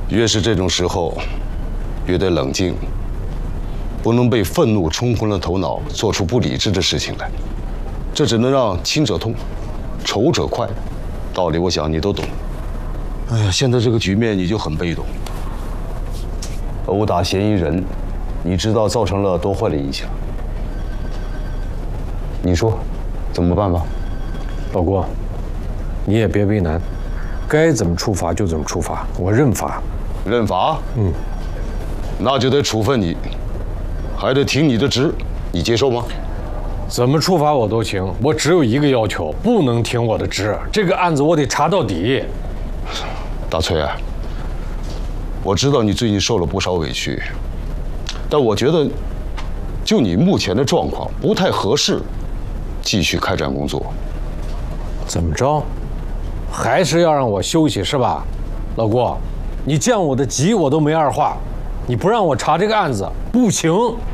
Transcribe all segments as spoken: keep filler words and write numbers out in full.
越是这种时候，越得冷静，不能被愤怒冲昏了头脑，做出不理智的事情来。这只能让亲者痛，仇者快。道理我想你都懂。哎呀，现在这个局面你就很被动。殴打嫌疑人，你知道造成了多坏的影响？你说，怎么办吧？ 老郭，你也别为难，该怎么处罚就怎么处罚，我认罚。 认罚？ 嗯， 那就得处分你，还得听你的职，你接受吗？ 怎么处罚我都行，我只有一个要求，不能听我的职。这个案子我得查到底。 大崔啊，我知道你最近受了不少委屈，但我觉得，就你目前的状况，不太合适继续开展工作。 怎么着？还是要让我休息是吧？老郭，你见我的急我都没二话，你不让我查这个案子不行。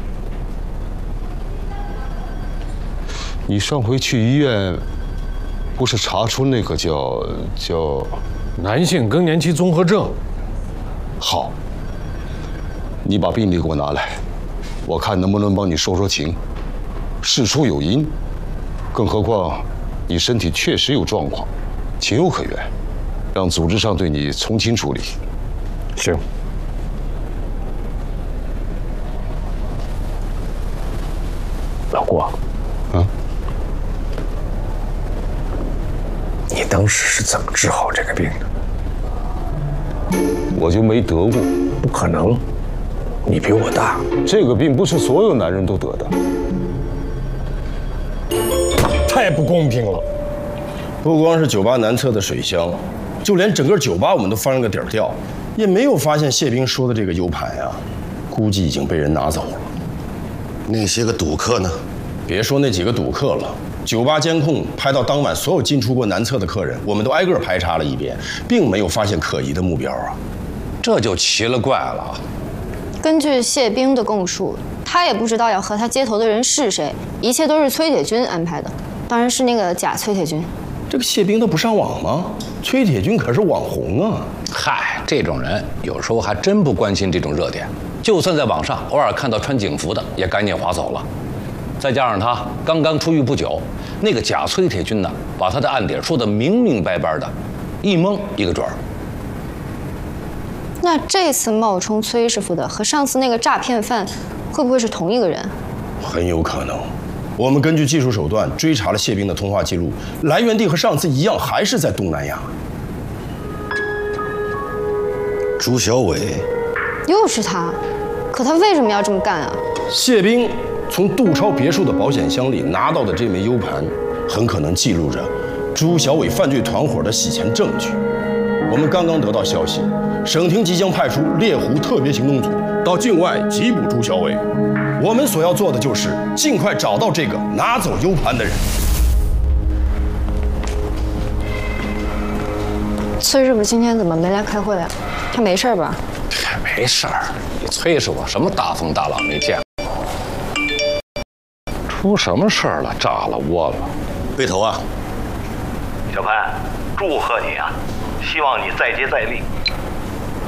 你上回去医院，不是查出那个叫叫男性更年期综合症？ 好，你把病历给我拿来，我看能不能帮你说说情。事出有因，更何况你身体确实有状况，情有可原，让组织上对你从轻处理。 行。老郭， 嗯。 你当时是怎么治好这个病的？ 我就没得过。 不可能，你比我大。 这个病不是所有男人都得的。 太不公平了！ 不光是酒吧南侧的水箱，就连整个酒吧我们都翻了个底儿掉，也没有发现谢兵说的这个 U 盘呀，估计已经被人拿走了。 那些个赌客呢？ 别说那几个赌客了。酒吧监控拍到当晚所有进出过南侧的客人，我们都挨个排查了一遍，并没有发现可疑的目标啊， 这就奇了怪了。 根据谢兵的供述，他也不知道要和他接头的人是谁，一切都是崔铁军安排的，当然是那个假崔铁军。 这个谢兵他不上网吗？崔铁军可是网红啊！ 嗨，这种人有时候还真不关心这种热点，就算在网上偶尔看到穿警服的，也赶紧划走了。再加上他刚刚出狱不久，那个假崔铁军呢，把他的案底说得明明白白的，一蒙一个准儿。 那这次冒充崔师傅的和上次那个诈骗犯，会不会是同一个人？ 很有可能。我们根据技术手段追查了谢兵的通话记录，来源地和上次一样，还是在东南亚。 朱小伟， 又是他，可他为什么要这么干啊？ 谢兵从杜超别墅的保险箱里拿到的这枚 U 盘，很可能记录着朱小伟犯罪团伙的洗钱证据。我们刚刚得到消息，省厅即将派出猎狐特别行动组到境外缉捕朱小伟。我们所要做的就是尽快找到这个拿走 U 盘的人。 崔师傅今天怎么没来开会啊？他没事吧？ 没事儿，你崔师傅什么大风大浪没见过？出什么事儿了？炸了窝了？ 背头啊！ 小潘，祝贺你啊！希望你再接再厉，